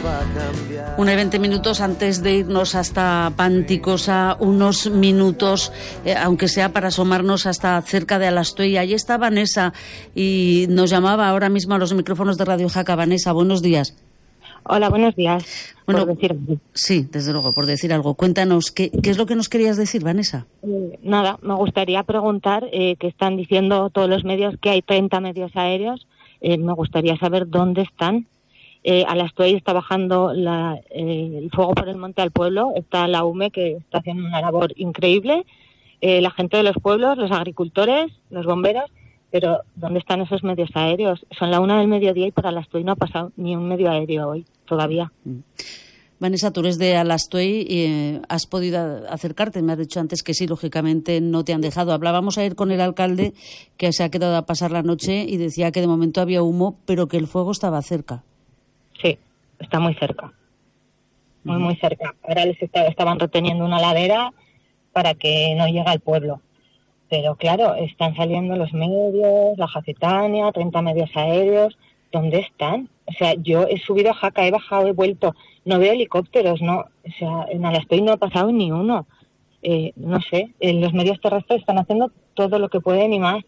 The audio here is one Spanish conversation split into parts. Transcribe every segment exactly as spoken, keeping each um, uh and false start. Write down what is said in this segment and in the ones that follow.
Una y veinte minutos antes de irnos hasta Panticosa, unos minutos, eh, aunque sea para asomarnos hasta cerca de Alastoy. Allí está Vanessa y nos llamaba ahora mismo a los micrófonos de Radio Jaca. Vanessa, buenos días. Hola, buenos días. Bueno, por decir... sí, desde luego, por decir algo. Cuéntanos, ¿qué, qué es lo que nos querías decir, Vanessa? Eh, nada, me gustaría preguntar, eh, que están diciendo todos los medios que hay treinta medios aéreos. Eh, me gustaría saber dónde están. Eh, Alastoy está bajando la, eh, el fuego por el monte al pueblo. Está la U M E, que está haciendo una labor increíble. Eh, la gente de los pueblos, los agricultores, los bomberos. Pero ¿dónde están esos medios aéreos? Son la una del mediodía y por Alastoy no ha pasado ni un medio aéreo hoy, todavía. Vanessa, tú eres de Alastoy y eh, has podido acercarte. Me has dicho antes que sí, lógicamente no te han dejado. Hablábamos ayer con el alcalde, que se ha quedado a pasar la noche, y decía que de momento había humo, pero que el fuego estaba cerca. Sí, está muy cerca. Muy, muy cerca. Ahora les está, estaban reteniendo una ladera para que no llegue al pueblo. Pero claro, están saliendo los medios, la Jacetania, treinta medios aéreos. ¿Dónde están? O sea, yo he subido a Jaca, he bajado, he vuelto. No veo helicópteros, no. O sea, en Alastoy no ha pasado ni uno. Eh, no sé, eh, los medios terrestres están haciendo todo lo que pueden y más.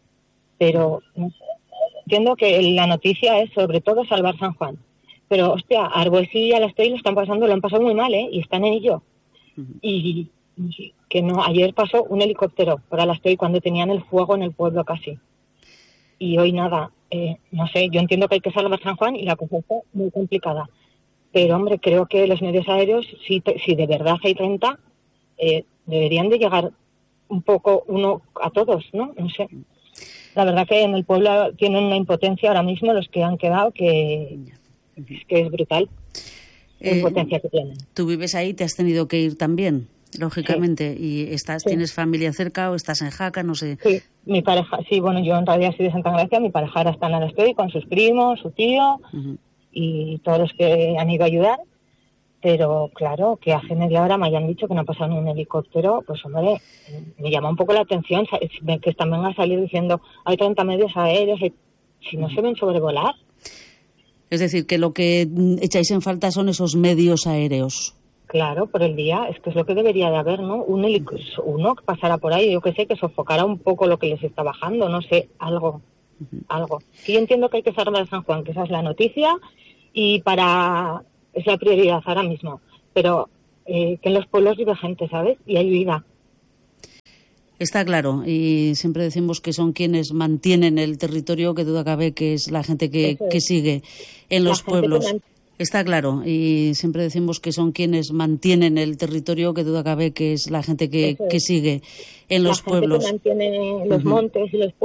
Pero no sé, entiendo que la noticia es sobre todo salvar San Juan. Pero, hostia, Arbues y Alastoy lo están pasando, lo han pasado muy mal, ¿eh? Y están en ello. Uh-huh. Y... que no, ayer pasó un helicóptero por Alastoy cuando tenían el fuego en el pueblo casi. Y hoy nada, eh, no sé, yo entiendo que hay que salvar San Juan y la cosa está muy complicada. Pero, hombre, creo que los medios aéreos, si, si de verdad hay treinta, eh, deberían de llegar un poco uno a todos, ¿no? No sé. La verdad que en el pueblo tienen una impotencia ahora mismo los que han quedado que, que es brutal. La eh, impotencia que tienen. ¿Tú vives ahí? ¿Te has tenido que ir también? Lógicamente, sí. ¿Y estás, sí. tienes familia cerca o estás en Jaca? No sé. Sí, mi pareja, sí, bueno, yo en realidad soy de Santa Gracia, mi pareja ahora está en Alastoy con sus primos, su tío, uh-huh. y todos los que han ido a ayudar, pero claro, que hace media hora me hayan dicho que no ha pasado ni un helicóptero, pues hombre, me llama un poco la atención que también ha salido diciendo hay treinta medios aéreos, si no uh-huh. se ven sobrevolar. Es decir, que lo que echáis en falta son esos medios aéreos. Claro, por el día, es que es lo que debería de haber, ¿no? Un helic- uno que pasara por ahí, yo que sé, que sofocara un poco lo que les está bajando, no sé, algo, uh-huh. algo. Sí, yo entiendo que hay que salvar a San Juan, que esa es la noticia, y para, es la prioridad ahora mismo, pero eh, que en los pueblos vive gente, ¿sabes? Y hay vida. Está claro, y siempre decimos que son quienes mantienen el territorio, que duda cabe que es la gente que, que sigue en los pueblos. Está claro, y siempre decimos que son quienes mantienen el territorio, que duda cabe que es la gente que, que sigue en los la pueblos. La gente que mantiene los uh-huh. montes y los pueblos.